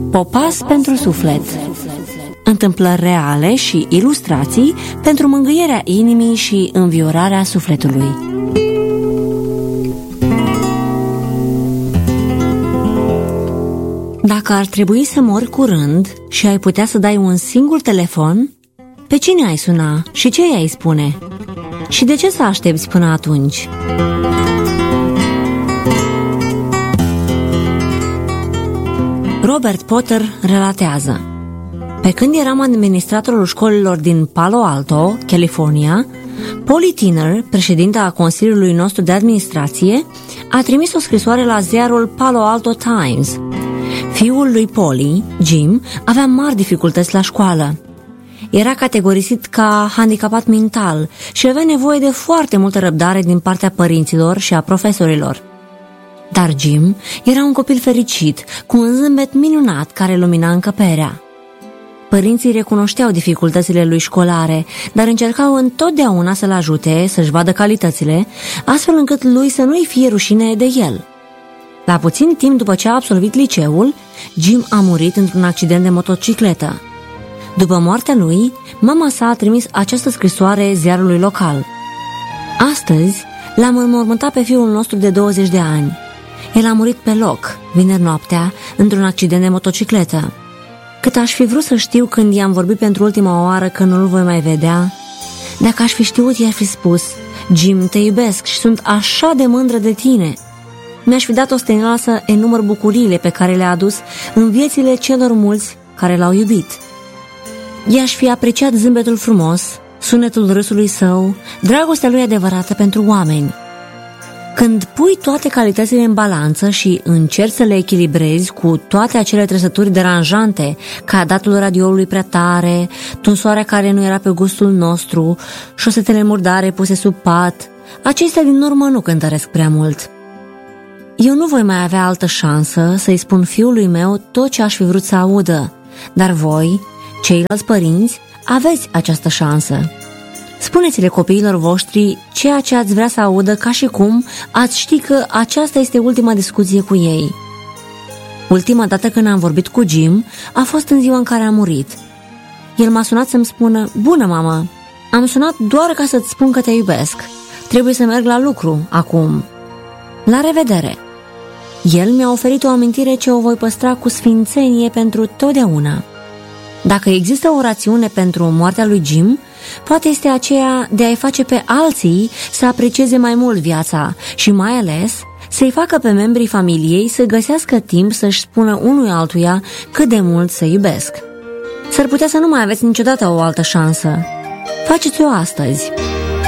Popas pentru suflet. Întâmplări reale și ilustrații pentru mângâierea inimii și înviorarea sufletului. Dacă ar trebui să mori curând și ai putea să dai un singur telefon, pe cine ai suna și ce i-ai spune? Și de ce să aștepți până atunci? Robert Potter relatează: pe când eram administratorul școlilor din Palo Alto, California, Polly Tiner, președinta a consiliului nostru de administrație, a trimis o scrisoare la ziarul Palo Alto Times. Fiul lui Polly, Jim, avea mari dificultăți la școală. Era categorisit ca handicapat mental și avea nevoie de foarte multă răbdare din partea părinților și a profesorilor. Dar Jim era un copil fericit, cu un zâmbet minunat care lumina încăperea. Părinții recunoșteau dificultățile lui școlare, dar încercau întotdeauna să-l ajute să-și vadă calitățile, astfel încât lui să nu-i fie rușine de el. La puțin timp după ce a absolvit liceul, Jim a murit într-un accident de motocicletă. După moartea lui, mama sa a trimis această scrisoare ziarului local. Astăzi l-am înmormântat pe fiul nostru de 20 de ani. El a murit pe loc, vineri noaptea, într-un accident de motocicletă. Cât aș fi vrut să știu când i-am vorbit pentru ultima oară că nu-l voi mai vedea. Dacă aș fi știut, i-ar fi spus: Jim, te iubesc și sunt așa de mândră de tine. Mi-aș fi dat o stenială să enumăr bucuriile pe care le-a adus în viețile celor mulți care l-au iubit. I-aș fi apreciat zâmbetul frumos, sunetul râsului său, dragostea lui adevărată pentru oameni. Când pui toate calitățile în balanță și încerci să le echilibrezi cu toate acele trăsături deranjante, ca datul radioului prea tare, tunsoarea care nu era pe gustul nostru, șosetele murdare puse sub pat, acestea din urmă nu cântăresc prea mult. Eu nu voi mai avea altă șansă să-i spun fiului meu tot ce aș fi vrut să audă, dar voi, ceilalți părinți, aveți această șansă. Spuneți-le copiilor voștri ceea ce ați vrea să audă, ca și cum ați ști că aceasta este ultima discuție cu ei. Ultima dată când am vorbit cu Jim a fost în ziua în care a murit. El m-a sunat să-mi spună: bună, mamă, am sunat doar ca să-ți spun că te iubesc. Trebuie să merg la lucru acum. La revedere! El mi-a oferit o amintire ce o voi păstra cu sfințenie pentru totdeauna. Dacă există o rațiune pentru moartea lui Jim, poate este aceea de a-i face pe alții să aprecieze mai mult viața și mai ales să-i facă pe membrii familiei să găsească timp să-și spună unui altuia cât de mult se iubesc. S-ar putea să nu mai aveți niciodată o altă șansă. Faceți-o astăzi!